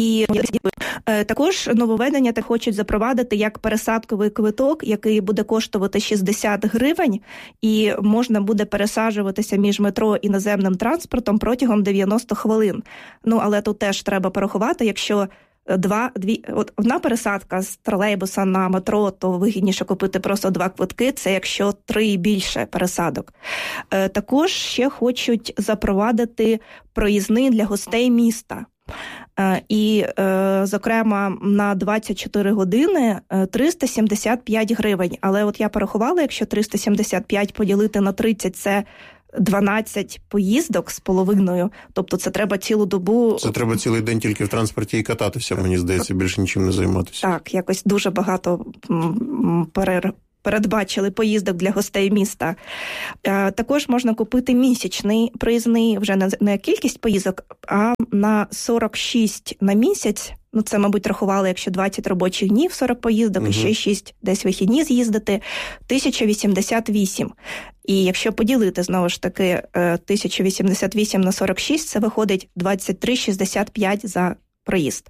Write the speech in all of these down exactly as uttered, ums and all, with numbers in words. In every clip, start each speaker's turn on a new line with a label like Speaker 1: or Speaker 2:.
Speaker 1: І також нововведення так хочуть запровадити як пересадковий квиток, який буде коштувати шістдесят гривень, і можна буде пересаджуватися між метро і наземним транспортом протягом дев'яносто хвилин. Ну, але тут теж треба порахувати, якщо Два, дві, от одна пересадка з тролейбуса на метро, то вигідніше купити просто два квитки, це якщо три і більше пересадок. Е, також ще хочуть запровадити проїзни для гостей міста. Е, і, е, зокрема, на двадцять чотири години триста сімдесят п'ять гривень. Але от я порахувала, якщо триста сімдесят п'ять поділити на тридцять, це дванадцять поїздок з половиною, тобто це треба цілу добу...
Speaker 2: Це треба цілий день тільки в транспорті і кататися, мені здається, більше нічим не займатися.
Speaker 1: Так, якось дуже багато перер... передбачили поїздок для гостей міста. Також можна купити місячний проїзний, вже не на кількість поїздок, а на сорок шість на місяць. Ну, це, мабуть, рахували, якщо двадцять робочих днів, сорок поїздок, угу. І ще шість десь вихідні з'їздити, тисяча вісімдесят вісім. І якщо поділити, знову ж таки, тисяча вісімдесят вісім на сорок шість, це виходить двадцять три шістдесят п'ять за проїзд.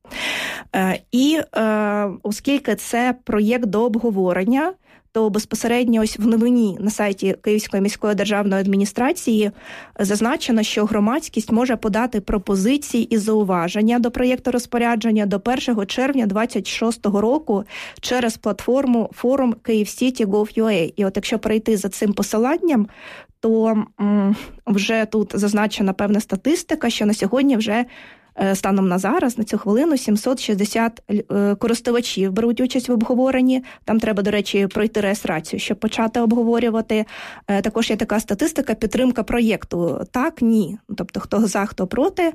Speaker 1: І оскільки це проєкт до обговорення, то безпосередньо ось в новині на сайті Київської міської державної адміністрації зазначено, що громадськість може подати пропозиції і зауваження до проєкту розпорядження до першого червня двадцять шостого року через платформу форум Kyivcity.gov.ua. І от якщо перейти за цим посиланням, то м, вже тут зазначена певна статистика, що на сьогодні вже станом на зараз, на цю хвилину, сімсот шістдесят користувачів беруть участь в обговоренні. Там треба, до речі, пройти реєстрацію, щоб почати обговорювати. Також є така статистика, підтримка проєкту. Так, ні. Тобто, хто за, хто проти.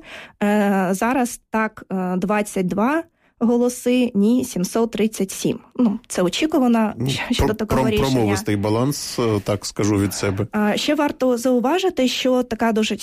Speaker 1: Зараз так двадцять два голоси, ні, сімсот тридцять сім. Ну, це очікувано щодо такого рішення.
Speaker 2: Промовистий баланс, так скажу від себе.
Speaker 1: Ще варто зауважити, що така дуже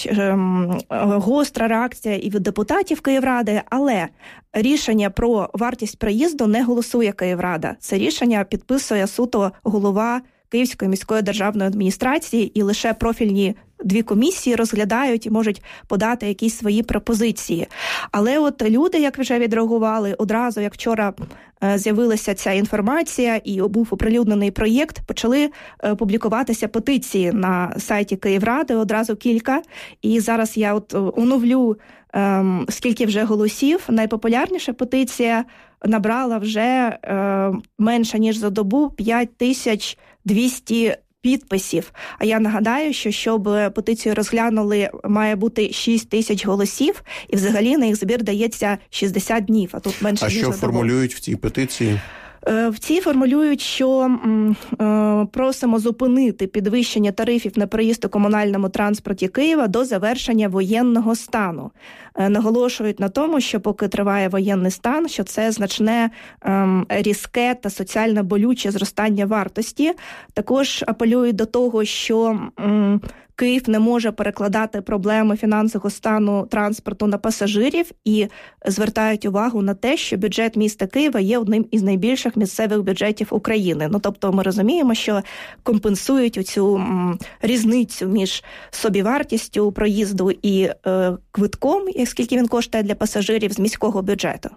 Speaker 1: гостра реакція і від депутатів Київради, але рішення про вартість проїзду не голосує Київрада. Це рішення підписує суто голова Київської міської державної адміністрації, і лише профільні дві комісії розглядають і можуть подати якісь свої пропозиції. Але от люди, як вже відреагували, одразу, як вчора з'явилася ця інформація і був оприлюднений проєкт, почали публікуватися петиції на сайті Київради, одразу кілька. І зараз я от оновлю, ем, скільки вже голосів. Найпопулярніша петиція набрала вже е, менше, ніж за добу, п'ять тисяч двісті підписів. А я нагадаю, що щоб петицію розглянули, має бути шість тисяч голосів, і взагалі на їх збір дається шістдесят днів, а тут менше,
Speaker 2: а
Speaker 1: ніж за добу.
Speaker 2: А що формулюють в цій петиції?
Speaker 1: В цій формулюють, що м, е, просимо зупинити підвищення тарифів на проїзд у комунальному транспорті Києва до завершення воєнного стану. Е, наголошують на тому, що поки триває воєнний стан, що це значне е, різке та соціально болюче зростання вартості. Також апелюють до того, що м, Київ не може перекладати проблеми фінансового стану транспорту на пасажирів і звертають увагу на те, що бюджет міста Києва є одним із найбільших місцевих бюджетів України. Ну, тобто ми розуміємо, що компенсують оцю м, різницю між собівартістю проїзду і е, квитком, скільки він коштує для пасажирів з міського бюджету.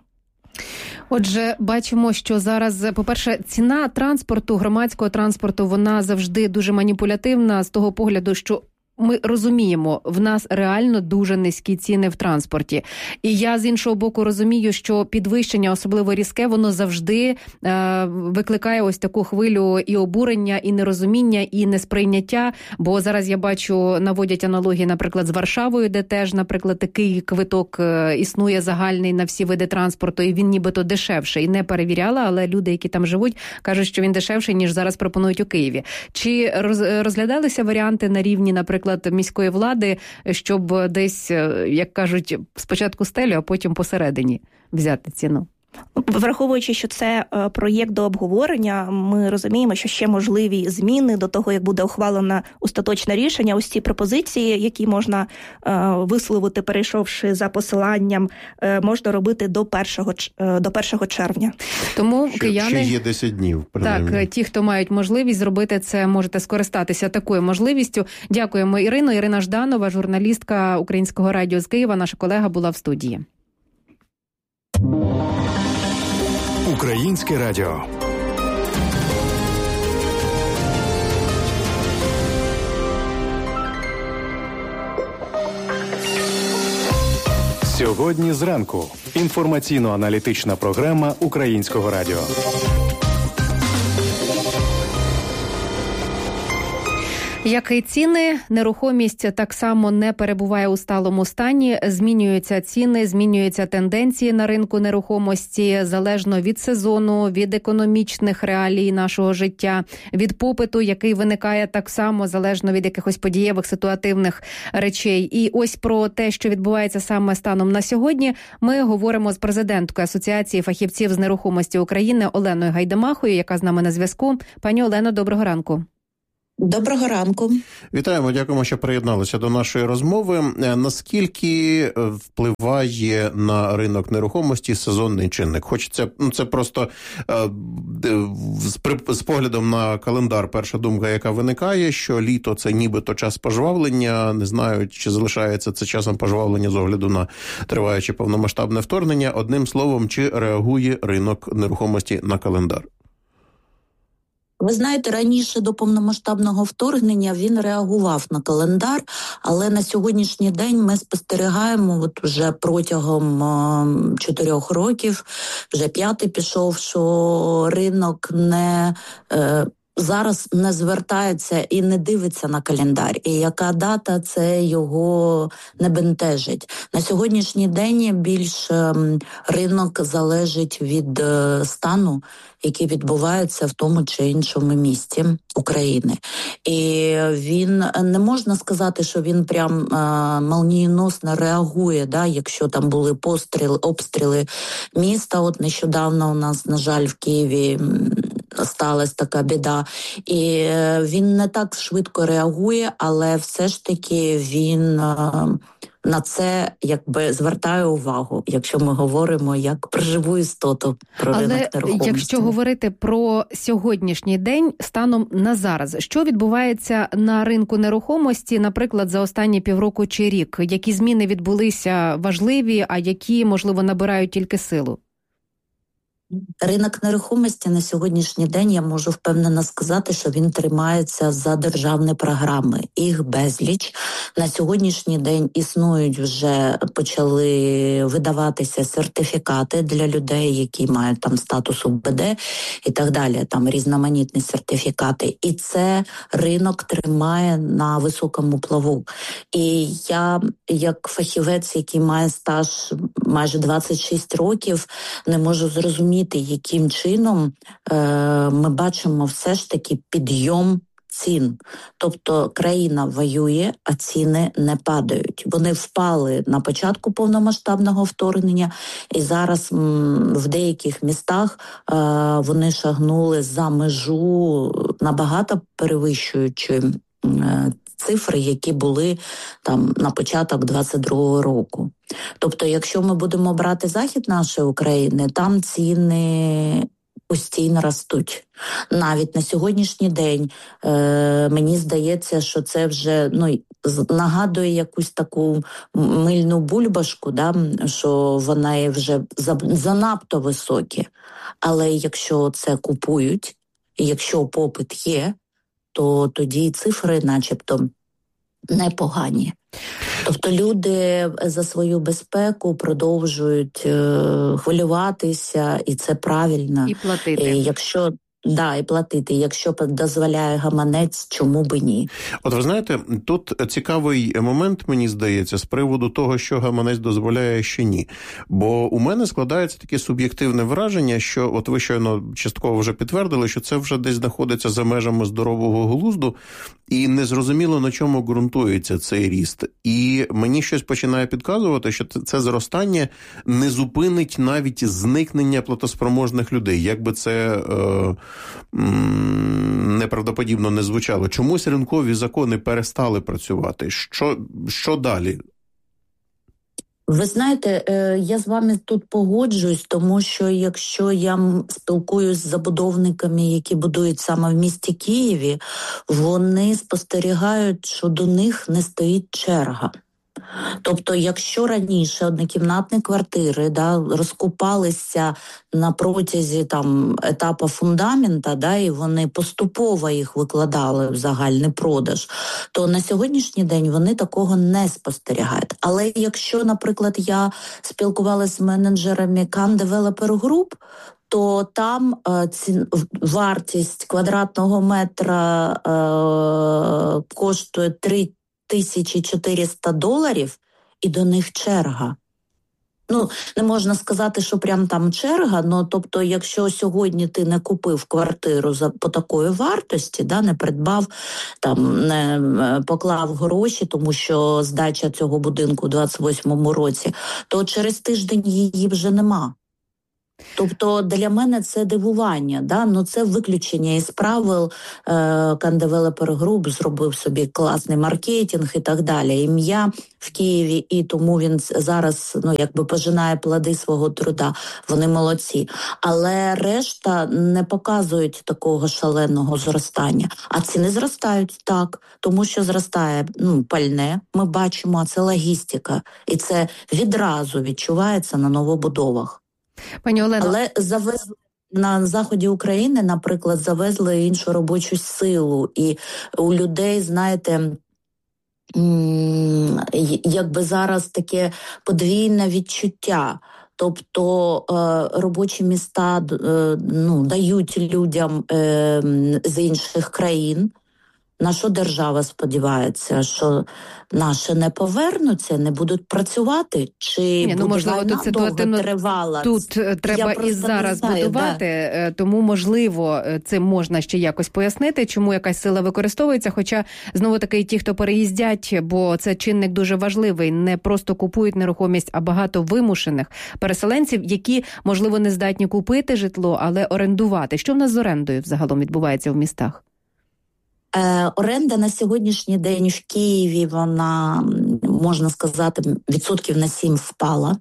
Speaker 3: Отже, бачимо, що зараз, по-перше, ціна транспорту, громадського транспорту, вона завжди дуже маніпулятивна з того погляду, що ми розуміємо, в нас реально дуже низькі ціни в транспорті. І я, з іншого боку, розумію, що підвищення, особливо різке, воно завжди е, викликає ось таку хвилю і обурення, і нерозуміння, і несприйняття. Бо зараз я бачу, наводять аналогії, наприклад, з Варшавою, де теж, наприклад, такий квиток е, існує загальний на всі види транспорту, і він нібито дешевший. І не перевіряла, але люди, які там живуть, кажуть, що він дешевший, ніж зараз пропонують у Києві. Чи роз, розглядалися варіанти на рівні, наприклад, міської влади, щоб десь, як кажуть, спочатку стелю, а потім посередині взяти ціну?
Speaker 1: Враховуючи, що це проєкт до обговорення, ми розуміємо, що ще можливі зміни до того, як буде ухвалено остаточне рішення. Ось ці пропозиції, які можна висловити, перейшовши за посиланням, можна робити до першого, до першого червня.
Speaker 3: Тому
Speaker 2: ще,
Speaker 3: кияни...
Speaker 2: Ще є десять днів. Принаймні.
Speaker 3: Так, ті, хто мають можливість зробити це, можете скористатися такою можливістю. Дякуємо, Ірино. Ірина Жданова, журналістка Українського радіо з Києва, наша колега, була в студії.
Speaker 4: Українське радіо. Сьогодні зранку. Інформаційно-аналітична програма Українського радіо.
Speaker 3: Як і ціни, нерухомість так само не перебуває у сталому стані. Змінюються ціни, змінюються тенденції на ринку нерухомості, залежно від сезону, від економічних реалій нашого життя, від попиту, який виникає так само, залежно від якихось подієвих ситуативних речей. І ось про те, що відбувається саме станом на сьогодні, ми говоримо з президенткою Асоціації фахівців з нерухомості України Оленою Гайдамахою, яка з нами на зв'язку. Пані Олено, доброго ранку.
Speaker 5: Доброго ранку.
Speaker 2: Вітаємо, дякуємо, що приєдналися до нашої розмови. Наскільки впливає на ринок нерухомості сезонний чинник? Хочеться, ну це просто з, з поглядом на календар перша думка, яка виникає, що літо це нібито час пожвавлення, не знаю, чи залишається це часом пожвавлення з огляду на триваюче повномасштабне вторгнення. Одним словом, чи реагує ринок нерухомості на календар?
Speaker 5: Ви знаєте, раніше до повномасштабного вторгнення він реагував на календар, але на сьогоднішній день ми спостерігаємо, от вже протягом е, чотирьох років, вже п'ятий пішов, що ринок не... Е, зараз не звертається і не дивиться на календар. І яка дата, це його не бентежить. На сьогоднішній день більш ринок залежить від стану, який відбувається в тому чи іншому місті України. І він, не можна сказати, що він прям а, молнієносно реагує, да, якщо там були постріли, обстріли міста. От нещодавно у нас, на жаль, в Києві сталася така біда. І він не так швидко реагує, але все ж таки він а, на це якби звертає увагу, якщо ми говоримо як про живу істоту, про
Speaker 3: але
Speaker 5: ринок нерухомості.
Speaker 3: Якщо говорити про сьогоднішній день, станом на зараз, що відбувається на ринку нерухомості, наприклад, за останні півроку чи рік? Які зміни відбулися важливі, а які, можливо, набирають тільки силу?
Speaker 5: Ринок нерухомості на сьогоднішній день, я можу впевнено сказати, що він тримається за державні програми. Їх безліч. На сьогоднішній день існують вже, почали видаватися сертифікати для людей, які мають там статус УБД і так далі, там різноманітні сертифікати. І це ринок тримає на високому плаву. І я, як фахівець, який має стаж майже двадцять шість років, не можу зрозуміти, яким чином е, ми бачимо все ж таки підйом цін. Тобто країна воює, а ціни не падають. Вони впали на початку повномасштабного вторгнення, і зараз м, в деяких містах е, вони шагнули за межу, набагато перевищуючи е, цифри, які були там на початок двадцять другого року. Тобто, якщо ми будемо брати захід нашої України, там ціни постійно ростуть. Навіть на сьогоднішній день е, мені здається, що це вже ну, нагадує якусь таку мильну бульбашку, да, що вона вже занадто високі. Але якщо це купують, і якщо попит є, то тоді цифри начебто непогані. Тобто люди за свою безпеку продовжують е, хвилюватися, і це правильно.
Speaker 3: І платити.
Speaker 5: І якщо Да, і платити. Якщо дозволяє гаманець, чому би ні?
Speaker 2: От ви знаєте, тут цікавий момент, мені здається, з приводу того, що гаманець дозволяє, що ні. Бо у мене складається таке суб'єктивне враження, що, от ви щойно частково вже підтвердили, що це вже десь знаходиться за межами здорового глузду, і незрозуміло, на чому ґрунтується цей ріст. І мені щось починає підказувати, що це зростання не зупинить навіть зникнення платоспроможних людей. Як би це е, неправдоподібно не звучало. Чомусь ринкові закони перестали працювати. Що, що далі?
Speaker 5: Ви знаєте, я з вами тут погоджуюсь, тому що якщо я спілкуюсь з забудовниками, які будують саме в місті Києві, вони спостерігають, що до них не стоїть черга. Тобто, якщо раніше однокімнатні квартири, да, розкупалися на протязі там етапу фундамента, да, і вони поступово їх викладали в загальний продаж, то на сьогоднішній день вони такого не спостерігають. Але якщо, наприклад, я спілкувалася з менеджерами Can Developer Group, то там е, ці, вартість квадратного метра е, коштує три тисячі чотириста доларів, і до них черга. Ну, не можна сказати, що прям там черга, но тобто, якщо сьогодні ти не купив квартиру за, по такої вартості, да, не придбав, там, не поклав гроші, тому що здача цього будинку у двадцять восьмому році, то через тиждень її вже нема. Тобто для мене це дивування, да? Ну, це виключення із правил. е, Can Developer Group зробив собі класний маркетинг і так далі. Ім'я в Києві, і тому він зараз, ну, якби пожинає плоди свого труда. Вони молодці. Але решта не показують такого шаленого зростання. А ціни зростають, так, тому що зростає, ну, пальне, ми бачимо, а це логістика. І це відразу відчувається на новобудовах.
Speaker 3: Пані Олено,
Speaker 5: але завезли на заході України, наприклад, завезли іншу робочу силу, і у людей, знаєте, якби зараз таке подвійне відчуття. Тобто робочі міста, ну, дають людям з інших країн. На що держава сподівається? Що наші не повернуться, не будуть працювати? Чи
Speaker 3: Ні, ну,
Speaker 5: буде
Speaker 3: можливо,
Speaker 5: війна
Speaker 3: тут
Speaker 5: довго тривала?
Speaker 3: Тут треба і зараз знаю, будувати, да. Тому, можливо, цим можна ще якось пояснити, чому якась сила використовується. Хоча, знову-таки, ті, хто переїздять, бо це чинник дуже важливий, не просто купують нерухомість, а багато вимушених переселенців, які, можливо, не здатні купити житло, але орендувати. Що в нас з орендою взагалом відбувається в містах?
Speaker 5: Е, оренда на сьогоднішній день в Києві, вона, можна сказати, відсотків на сім впала.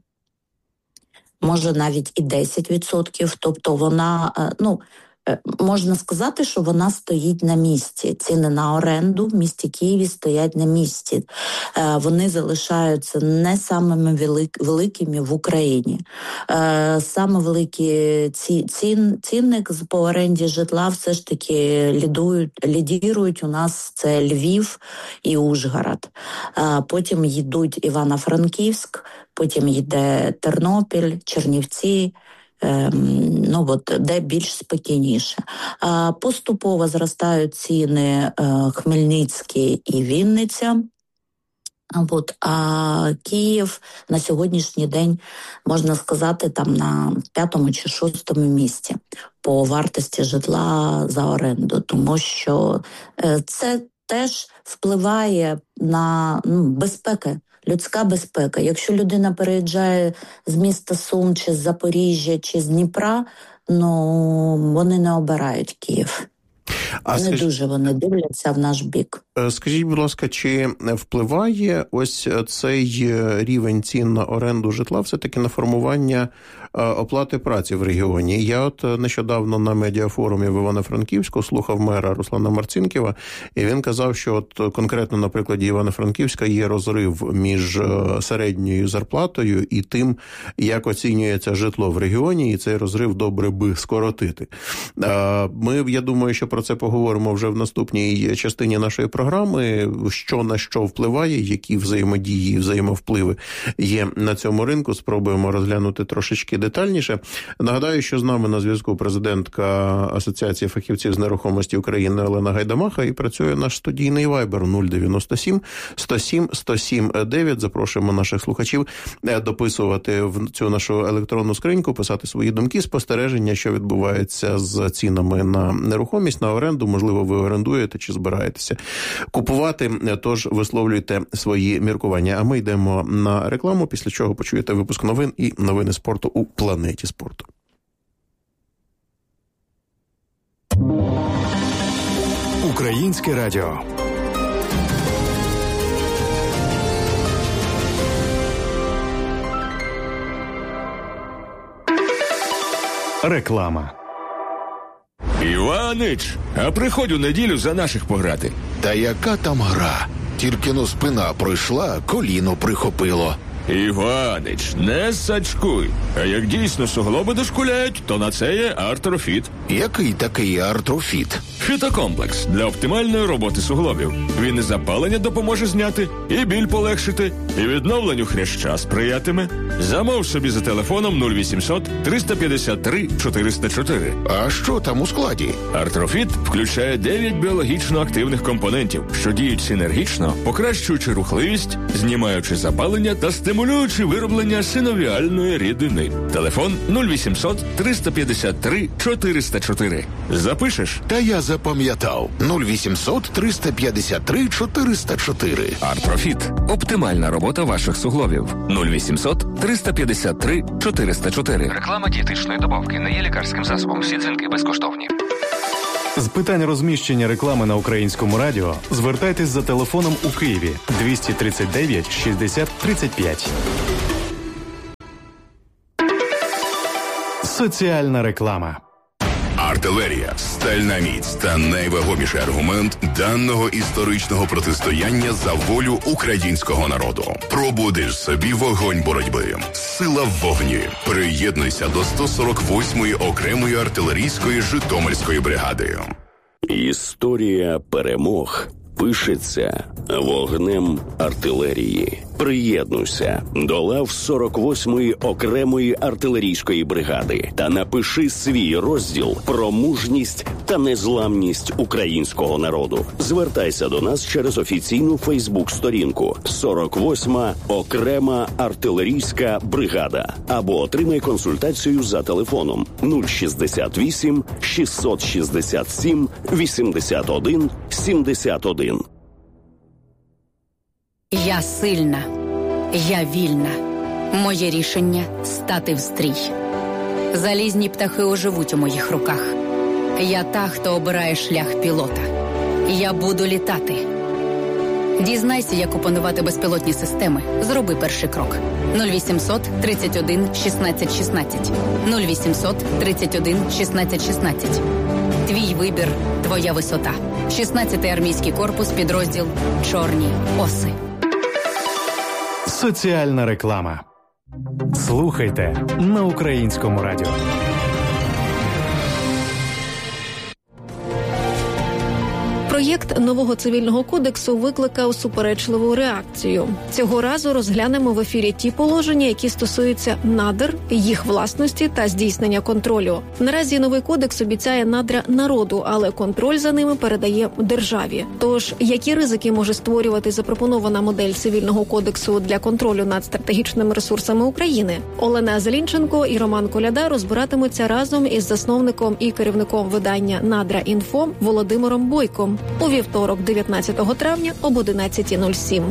Speaker 5: Може навіть і десять відсотків. Тобто вона, е, ну, е, можна сказати, що вона стоїть на місці. Ціни на оренду в місті Києві стоять на місці. Е, вони залишаються не самими велик, великими в Україні. Е, саме великий ці, цін, цінник по оренді житла все ж таки лідують, лідірують у нас це Львів і Ужгород. Е, потім йдуть Івано-Франківськ, потім йде Тернопіль, Чернівці, ну, от, де більш спокійніше. А, поступово зростають ціни а, Хмельницький і Вінниця. От, а Київ на сьогоднішній день, можна сказати, там на п'ятому чи шостому місці по вартості житла за оренду, тому що е, це теж впливає на, ну, безпеку. Людська безпека. Якщо людина переїжджає з міста Сум, чи з Запоріжжя, чи з Дніпра, ну, вони не обирають Київ. А не скаж... дуже вони дивляться в наш бік.
Speaker 2: Скажіть, будь ласка, чи впливає ось цей рівень цін на оренду житла все-таки на формування оплати праці в регіоні? Я от нещодавно на медіафорумі в Івано-Франківську слухав мера Руслана Марцинкєва, і він казав, що от конкретно на прикладі Івано-Франківська є розрив між середньою зарплатою і тим, як оцінюється житло в регіоні, і цей розрив добре би скоротити. Ми, я думаю, що про це поговоримо вже в наступній частині нашої програми, що на що впливає, які взаємодії, взаємовпливи є на цьому ринку. Спробуємо розглянути трошечки детальніше. Нагадаю, що з нами на зв'язку президентка Асоціації фахівців з нерухомості України Олена Гайдамаха, і працює наш студійний вайбер нуль дев'яносто сім сто сім сто сім дев'ять. Запрошуємо наших слухачів дописувати в цю нашу електронну скриньку, писати свої думки, спостереження, що відбувається з цінами на нерухомість, на оренду. Можливо, ви орендуєте чи збираєтеся купувати, тож висловлюйте свої міркування. А ми йдемо на рекламу, після чого почуєте випуск новин і новини спорту у «Планеті спорту».
Speaker 4: Українське радіо. Реклама.
Speaker 6: Іванич, а приходь у неділю за наших пограти.
Speaker 7: Та яка там гра?
Speaker 6: тільки но спина пройшла, коліно прихопило.
Speaker 7: Іванич, не сачкуй. А як дійсно суглоби дошкуляють, то на це є Артрофіт.
Speaker 6: Який такий Артрофіт?
Speaker 7: Фітокомплекс для оптимальної роботи суглобів. Він і запалення допоможе зняти, і біль полегшити, і відновленню хряща сприятиме. Замов собі за телефоном нуль вісімсот триста п'ятдесят три чотириста чотири.
Speaker 6: А що там у складі?
Speaker 7: Артрофіт включає дев'ять біологічно активних компонентів, що діють синергічно, покращуючи рухливість, знімаючи запалення та стимулюючи вироблення синовіальної рідини. Телефон нуль вісімсот триста п'ятдесят три чотириста чотири. Запишеш?
Speaker 6: Та я запам'ятав. нуль вісімсот триста п'ятдесят три чотириста чотири.
Speaker 7: Артрофіт. Оптимальна робота ваших суглобів. нуль вісімсот триста п'ятдесят три чотириста чотири.
Speaker 8: Реклама дієтичної добавки не є лікарським засобом. Всі дзвінки безкоштовні.
Speaker 4: З питань розміщення реклами на Українському радіо звертайтесь за телефоном у Києві двісті тридцять дев'ять шістдесят тридцять п'ять. Соціальна реклама.
Speaker 9: Артилерія, стальна міць та найвагоміший аргумент даного історичного протистояння за волю українського народу. Пробудиш собі вогонь боротьби. Сила в вогні. Приєднуйся до сто сорок восьмої окремої артилерійської Житомирської бригади.
Speaker 10: Історія перемог пишеться вогнем артилерії. Приєднуйся до лав сорок восьмої окремої артилерійської бригади та напиши свій розділ про мужність та незламність українського народу. Звертайся до нас через офіційну фейсбук-сторінку сорок восьма окрема артилерійська бригада або отримай консультацію за телефоном нуль шістдесят вісім шістсот шістдесят сім вісімдесят один сімдесят один.
Speaker 11: Я сильна, я вільна. Моє рішення – стати в стрій. Залізні птахи оживуть у моїх руках. Я та, хто обирає шлях пілота. Я буду літати. Дізнайся, як опанувати безпілотні системи. Зроби перший крок. нуль вісімсот тридцять один шістнадцять шістнадцять. нуль вісімсот тридцять один шістнадцять шістнадцять. Твій вибір – твоя висота. шістнадцятий армійський корпус, підрозділ «Чорні оси».
Speaker 4: Соціальна реклама. Слухайте на Українському радіо.
Speaker 12: Проєкт нового цивільного кодексу викликав суперечливу реакцію. Цього разу розглянемо в ефірі ті положення, які стосуються надр, їх власності та здійснення контролю. Наразі новий кодекс обіцяє надра народу, але контроль за ними передає державі. Тож, які ризики може створювати запропонована модель цивільного кодексу для контролю над стратегічними ресурсами України? Олена Зелінченко і Роман Коляда розбиратимуться разом із засновником і керівником видання «Надра.Інфо» Володимиром Бойком у вівторок, дев'ятнадцятого травня об одинадцята нуль сім.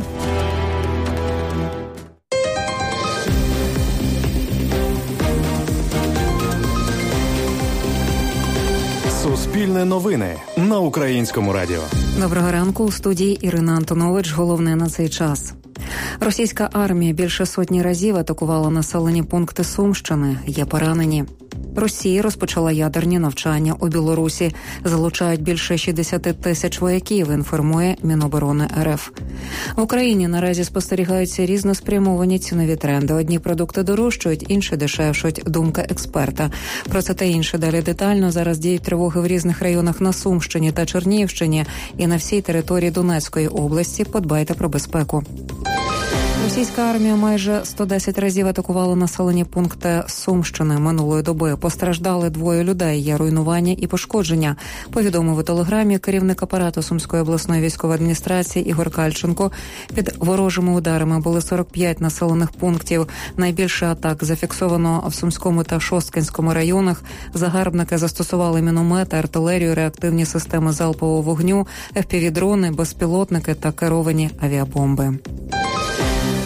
Speaker 4: Суспільне новини на Українському радіо.
Speaker 13: Доброго ранку, у студії Ірина Антонович. Головне на цей час. Російська армія більше сотні разів атакувала населені пункти Сумщини. Є поранені. Росія розпочала ядерні навчання у Білорусі. Залучають більше шістдесят тисяч вояків, інформує Міноборони РФ. В Україні наразі спостерігаються різноспрямовані цінові тренди. Одні продукти дорожчають, інші дешевшують, думка експерта. Про це та інше далі детально. Зараз діють тривоги в різних районах на Сумщині та Чернігівщині і на всій території Донецької області. Подбайте про безпеку. Російська армія майже сто десять разів атакувала населені пункти Сумщини минулої доби. Постраждали двоє людей, є руйнування і пошкодження. Повідомив у телеграмі керівник апарату Сумської обласної військової адміністрації Ігор Кальченко. Під ворожими ударами були сорок п'ять населених пунктів. Найбільше атак зафіксовано в Сумському та Шосткинському районах. Загарбники застосували міномети, артилерію, реактивні системи залпового вогню, еф пі ві-дрони, безпілотники та керовані авіабомби.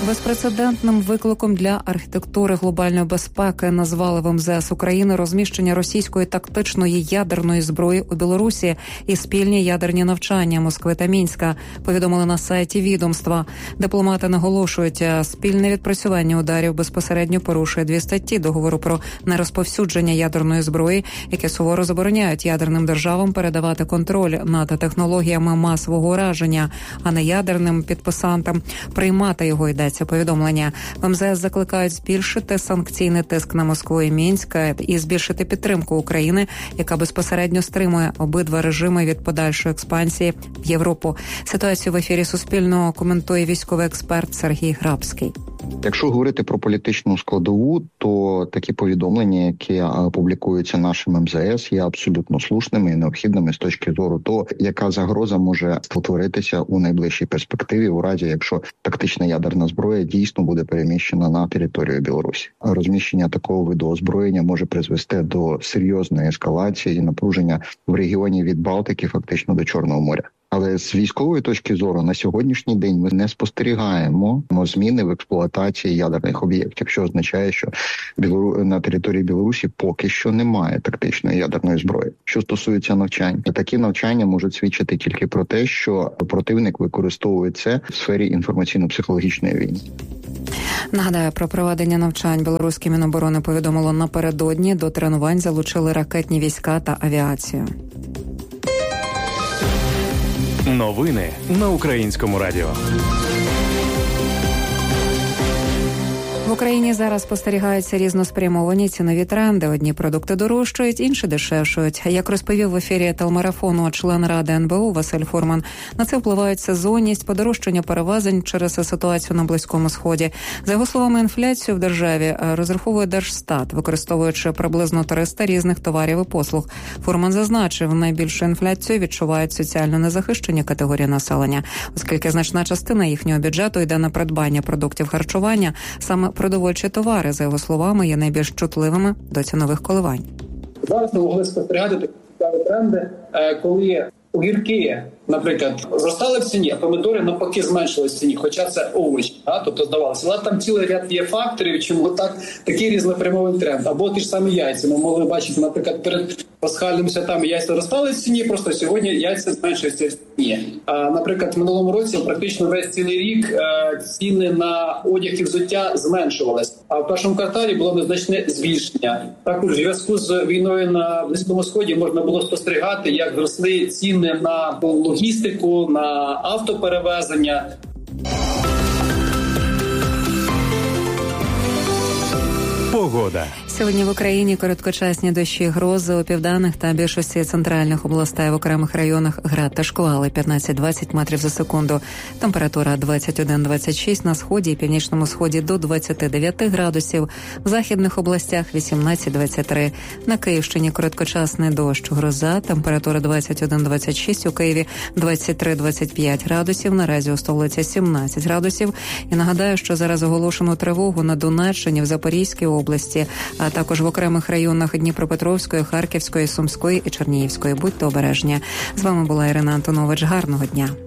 Speaker 13: Безпрецедентним викликом для архітектури глобальної безпеки назвали в ем зе ес України розміщення російської тактичної ядерної зброї у Білорусі і спільні ядерні навчання Москви та Мінська, повідомили на сайті відомства. Дипломати наголошують, спільне відпрацювання ударів безпосередньо порушує дві статті договору про нерозповсюдження ядерної зброї, які суворо забороняють ядерним державам передавати контроль над технологіями масового ураження, а не ядерним підписантам приймати його, йдеться повідомлення. В ем зе ес закликають збільшити санкційний тиск на Москву і Мінськ і збільшити підтримку України, яка безпосередньо стримує обидва режими від подальшої експансії в Європу. Ситуацію в ефірі Суспільного коментує військовий експерт Сергій Грабський.
Speaker 14: Якщо говорити про політичну складову, то такі повідомлення, які публікуються нашим ем зе ес, є абсолютно слушними і необхідними з точки зору того, яка загроза може створитися у найближчій перспективі, у разі, якщо тактична ядерна зброя дійсно буде переміщена на територію Білорусі. Розміщення такого виду озброєння може призвести до серйозної ескалації і напруження в регіоні від Балтики фактично до Чорного моря. Але з військової точки зору на сьогоднішній день ми не спостерігаємо зміни в експлуатації ядерних об'єктів, що означає, що на території Білорусі поки що немає тактичної ядерної зброї. Що стосується навчань, такі навчання можуть свідчити тільки про те, що противник використовує це в сфері інформаційно-психологічної війни.
Speaker 13: Нагадаю, про проведення навчань білоруське Міноборони повідомило напередодні. До тренувань залучили ракетні війська та авіацію.
Speaker 4: Новини на Українському радіо.
Speaker 13: В Україні зараз спостерігаються різноспрямовані цінові тренди. Одні продукти дорожчають, інші дешевшують. Як розповів в ефірі телемарафону член Ради ен бе у Василь Фурман, на це впливають сезонність, подорожчання перевезень через ситуацію на Близькому Сході. За його словами, інфляцію в державі розраховує Держстат, використовуючи приблизно триста різних товарів і послуг. Фурман зазначив, найбільшу інфляцію відчувають соціально незахищені категорії населення, оскільки значна частина їхнього бюджету йде на придбання продуктів харчування. Саме продовольчі товари, за його словами, є найбільш чутливими до цінових коливань.
Speaker 15: Зараз ми могли спостерігати такі тренди, коли огірки, наприклад, зростали в ціні, а помідори навпаки зменшились в ціні, хоча це овочі, да? Тобто здавалося. Але там цілий ряд є факторів, чому так такий різнопрямовий тренд. Або ті ж самі яйця. Ми могли бачити, наприклад, перед пасхальними святами яйця зростали в ціні, просто сьогодні яйця зменшуються в ціні. А, наприклад, в минулому році практично весь цілий рік е, ціни на одяг і взуття зменшувались. А в першому кварталі було незначне збільшення. Також в зв'язку з війною на Близькому Сході можна було спостерігати, як зросли ціни на логістику, на автоперевезення.
Speaker 4: Погода.
Speaker 13: Сьогодні в Україні короткочасні дощі, грози у південних та більшості центральних областей, в окремих районах град та шквали п'ятнадцять-двадцять метрів за секунду. Температура двадцять один - двадцять шість на сході і північному сході до двадцять дев'ять градусів. В західних областях вісімнадцять - двадцять три. На Київщині короткочасний дощ, гроза. Температура двадцять один - двадцять шість, у Києві двадцять три - двадцять п'ять градусів. Наразі у столиці сімнадцять градусів. І нагадаю, що зараз оголошено тривогу на Донеччині, в Запорізькій області, а також в окремих районах Дніпропетровської, Харківської, Сумської і Чернігівської. Будьте обережні. З вами була Ірина Антонович. Гарного дня.